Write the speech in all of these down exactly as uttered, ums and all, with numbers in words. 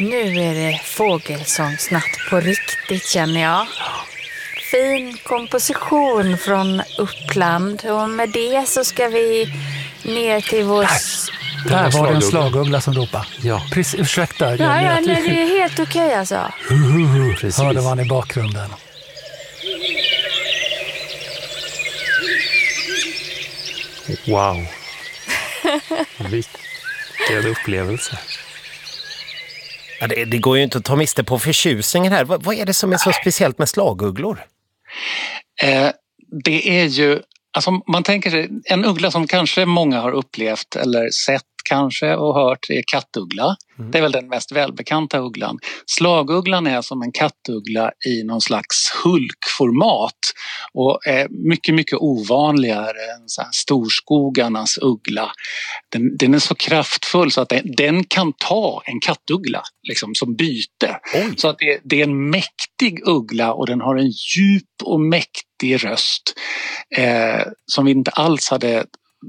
Nu är det fågelsångsnatt på riktigt, känner jag. Fin komposition från Uppland. Och med det så ska vi ner till vår... Där var det en slaguggla som ropade. Ja. Precis, ursäkta. Ja, ja, nej, det är helt okej okay, alltså. Precis. Hörde man i bakgrunden. Wow. Vilken upplevelse. Ja, det, det går ju inte att ta miste på förtjusningen här. Vad, vad är det som är så speciellt med slagugglor? Eh, det är ju, alltså man tänker sig, en uggla som kanske många har upplevt eller sett kanske och hört är kattuggla. Mm. Det är väl den mest välbekanta ugglan. Slagugglan är som en kattuggla i någon slags hulkformat och är mycket, mycket ovanligare än så här storskogarnas uggla. Den, den är så kraftfull så att den, den kan ta en kattuggla liksom, som byte. Oj. Så att det, det är en mäktig uggla och den har en djup och mäktig röst eh, som vi inte alls hade.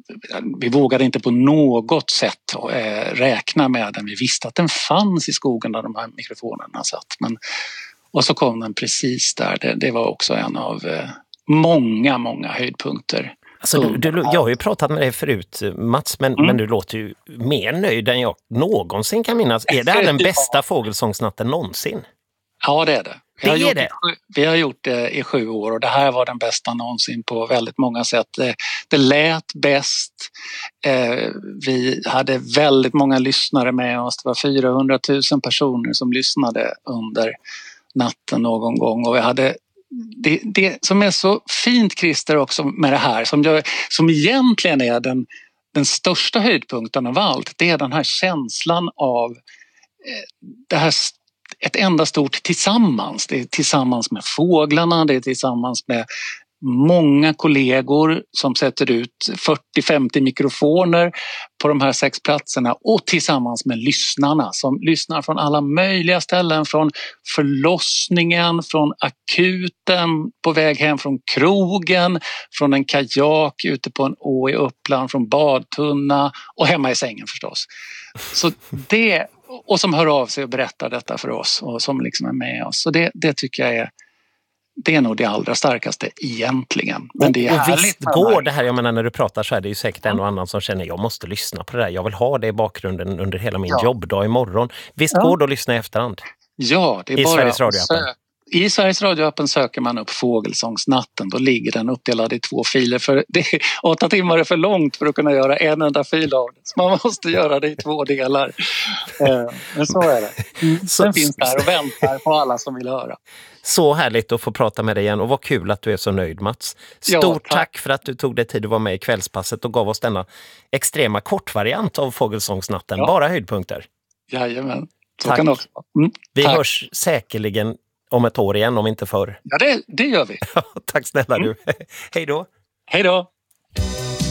Vi vågade inte på något sätt eh, räkna med den. Vi visste att den fanns i skogen där de här mikrofonerna satt. Men, och så kom den precis där. Det, det var också en av eh, många, många höjdpunkter. Alltså, du, du, jag har ju pratat med dig förut, Mats, men, mm. men du låter ju mer nöjd än jag någonsin kan minnas. Är det här den bästa fågelsångsnatten någonsin? Ja, det är det. Vi har, det är gjort, det. vi har gjort det i sju år och det här var den bästa någonsin på väldigt många sätt. Det, det lät bäst. Eh, vi hade väldigt många lyssnare med oss. Det var fyrahundratusen personer som lyssnade under natten någon gång. Och vi hade det, det som är så fint, Christer, också med det här som, gör, som egentligen är den, den största höjdpunkten av allt. Det är den här känslan av eh, det här ett enda stort tillsammans. Det är tillsammans med fåglarna, det är tillsammans med många kollegor som sätter ut fyrtio till femtio mikrofoner på de här sex platserna och tillsammans med lyssnarna som lyssnar från alla möjliga ställen, från förlossningen, från akuten, på väg hem från krogen, från en kajak ute på en å i Uppland, från badtunna och hemma i sängen förstås. Så det, och som hör av sig och berättar detta för oss och som liksom är med oss. Så det, det tycker jag är Det är nog det allra starkaste egentligen. Men och, det är och visst går det här, jag menar när du pratar så är det ju säkert en och annan som känner jag måste lyssna på det där. Jag vill ha det i bakgrunden under hela min ja. jobbdag imorgon. Visst ja. går det att lyssna i efterhand? Ja, det är I bara Sveriges radioappen. I Sveriges radioappen söker man upp Fågelsångsnatten. Då ligger den uppdelad i två filer. För det är, åtta timmar är för långt för att kunna göra en enda fil av det. Så man måste göra det i två delar. Men så är det. Mm. Så, den finns där och väntar på alla som vill höra. Så härligt att få prata med dig igen och vad kul att du är så nöjd, Mats. Stort ja, tack. tack för att du tog dig tid att vara med i Kvällspasset och gav oss denna extrema kortvariant av Fågelsångsnatten. Ja. Bara höjdpunkter. Jajamän. Så tack. Kan det också. Mm. Vi tack. hörs säkerligen om ett år igen, om inte förr. Ja, det, det gör vi. Tack snälla mm. du. Hej då. Hej då.